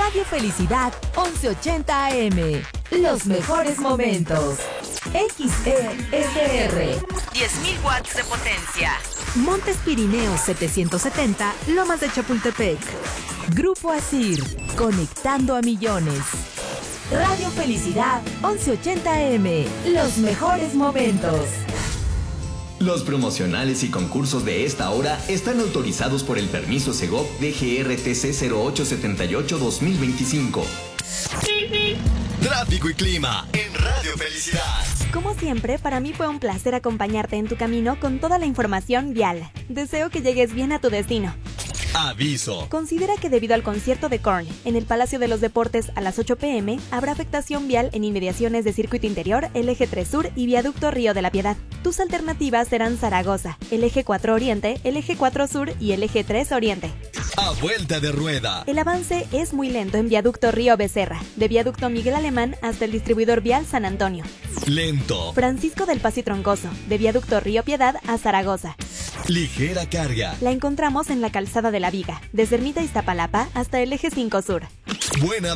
Radio Felicidad 1180 AM. Los mejores momentos. XESR. 10.000 watts de potencia. Montes Pirineos 770, Lomas de Chapultepec. Grupo Asir, conectando a millones. Radio Felicidad 1180 AM. Los mejores momentos. Los promocionales y concursos de esta hora están autorizados por el permiso Segov DGRTC 0878-2025. Tráfico y clima en Radio Felicidad. Como siempre, para mí fue un placer acompañarte en tu camino con toda la información vial. Deseo que llegues bien a tu destino. Aviso. Considera que debido al concierto de Korn en el Palacio de los Deportes a las 8 p.m, habrá afectación vial en inmediaciones de Circuito Interior, el Eje 3 Sur y Viaducto Río de la Piedad. Tus alternativas serán Zaragoza, el Eje 4 Oriente, el Eje 4 Sur y el Eje 3 Oriente. A vuelta de rueda. El avance es muy lento en Viaducto Río Becerra, de Viaducto Miguel Alemán hasta el distribuidor vial San Antonio. Lento. Francisco del Paso y Troncoso, de Viaducto Río Piedad a Zaragoza. Ligera carga. La encontramos en la calzada de la Viga, desde Ermita Iztapalapa hasta el Eje 5 Sur. Buena